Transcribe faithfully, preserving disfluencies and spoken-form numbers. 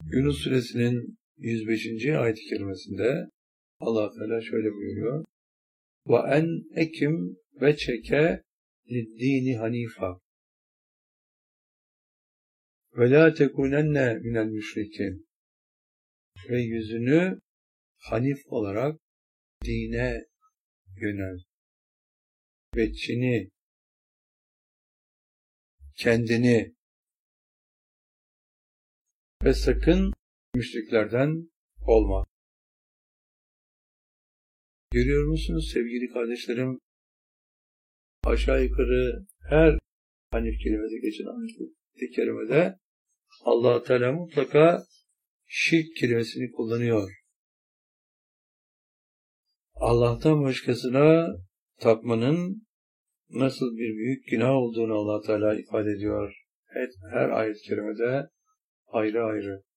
Yunus Suresinin yüz beşinci ayet-i kerimesinde Allah Teala şöyle buyuruyor. Ve en ekim ve çeke liddini hanifa ve la tekunenne minel müşrikin ve yüzünü hanif olarak dine yönel ve Çin'i, kendini ve sakın müşriklerden olma. Görüyor musunuz sevgili kardeşlerim? Aşağı yukarı her hanif kelimede geçen ayet-i kerimede Allah Teala mutlaka şirk kelimesini kullanıyor. Allah'tan başkasına tapmanın nasıl bir büyük günah olduğunu Allah Teala ifade ediyor. Her, her ayet-i kerimede ayrı ayrı.